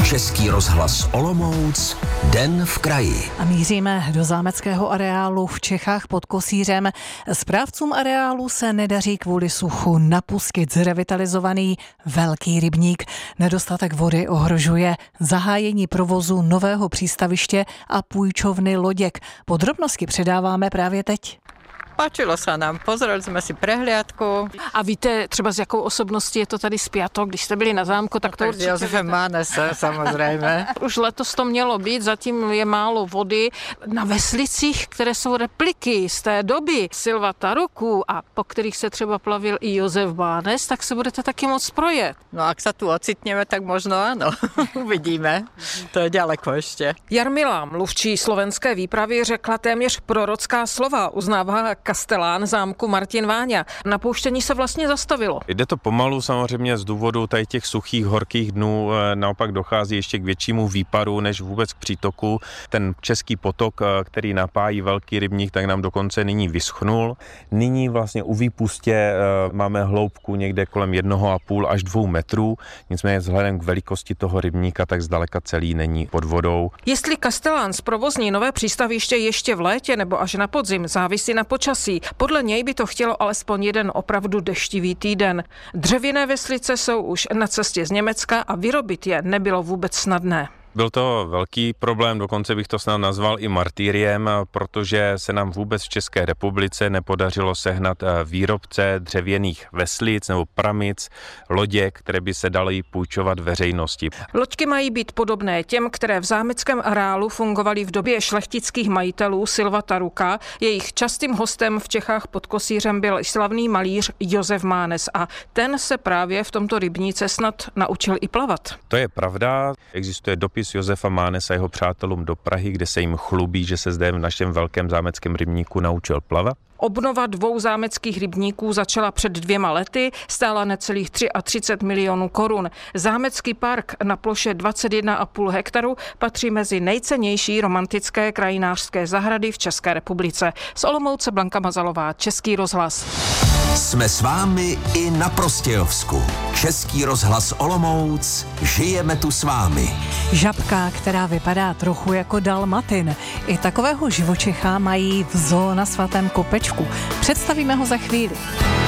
Český rozhlas Olomouc, Den v kraji. A míříme do zámeckého areálu v Čechách pod Kosířem. Správcům areálu se nedaří kvůli suchu napustit zrevitalizovaný velký rybník. Nedostatek vody ohrožuje zahájení provozu nového přístaviště a půjčovny loděk. Podrobnosti předáváme právě teď. Páčilo se nám, pozreli jsme si prehliadku. A víte třeba, s jakou osobností je to tady spjato, když jste byli na zámku, tak to určitě... S Josefem Mánesem, samozřejmě. Už letos to mělo být, zatím je málo vody. Na veslicích, které jsou repliky z té doby Silva Taruku a po kterých se třeba plavil i Josef Mánes, tak se budete taky moc projet. No ak sa tu ocitneme, tak možno áno. Uvidíme. To je ďaleko ještě. Jarmila, mluvčí slovenské výpravy, řekla téměř prorocká slova, uznává kastelán zámku Martin Váňa. Napouštění se vlastně zastavilo. Jde to pomalu samozřejmě z důvodu tady těch suchých, horkých dnů, naopak dochází ještě k většímu výparu než vůbec k přítoku. Ten český potok, který napájí velký rybník, tak nám dokonce nyní vyschnul. Nyní vlastně u výpustě máme hloubku někde kolem 1,5 až 2 metrů, nicméně vzhledem k velikosti toho rybníka, tak zdaleka celý není pod vodou. Jestli kastelán zprovozní nové přístaviště ještě v létě nebo až na podzim, závisí na počasí. Podle něj by to chtělo alespoň jeden opravdu deštivý týden. Dřevěné veslice jsou už na cestě z Německa a vyrobit je nebylo vůbec snadné. Byl to velký problém, dokonce bych to snad nazval i martýriem, protože se nám vůbec v České republice nepodařilo sehnat výrobce dřevěných veslic nebo pramic, loděk, které by se daly půjčovat veřejnosti. Loďky mají být podobné těm, které v zámeckém areálu fungovaly v době šlechtických majitelů Silva Taruka. Jejich častým hostem v Čechách pod Kosířem byl slavný malíř Josef Mánes a ten se právě v tomto rybníce snad naučil i plavat. To je pravda, existuje dopis Josefa Mánesa jeho přátelům do Prahy, kde se jim chlubí, že se zde v našem velkém zámeckém rybníku naučil plavat. Obnova 2 zámeckých rybníků začala před 2 lety, stála necelých 33 milionů korun. Zámecký park na ploše 21,5 hektaru patří mezi nejcennější romantické krajinářské zahrady v České republice. Z Olomouce Blanka Mazalová, Český rozhlas. Jsme s vámi i na Prostějovsku. Český rozhlas Olomouc, žijeme tu s vámi. Žabka, která vypadá trochu jako dalmatin. I takového živočicha mají v zoo na Svatém Kopečku. Představíme ho za chvíli.